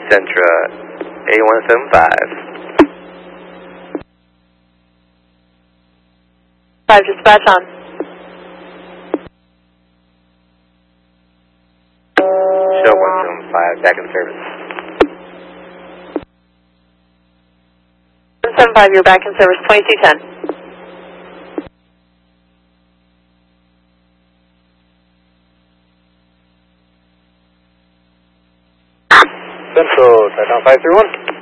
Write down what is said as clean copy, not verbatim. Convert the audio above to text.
Centra A175. 5, dispatch on. Show 175, back in service. 175, you're back in service, 2210. Central, Saipan 531.